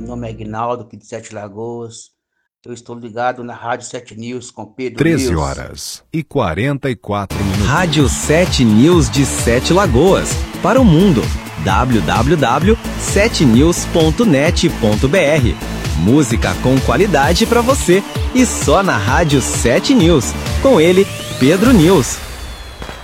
nome é Aguinaldo, aqui de Sete Lagoas. Eu estou ligado na Rádio 7 News com Pedro 13 News. horas e 44 minutos. Rádio 7 News de Sete Lagoas, para o mundo. www.7news.net.br. Música com qualidade para você e só na Rádio 7 News. Com ele, Pedro News.